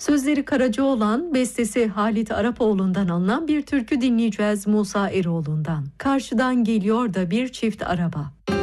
Sözleri Karacaoğlan, bestesi Halit Arapoğlu'ndan alınan bir türkü dinleyeceğiz Musa Eroğlu'ndan. Karşıdan geliyor da bir çift araba.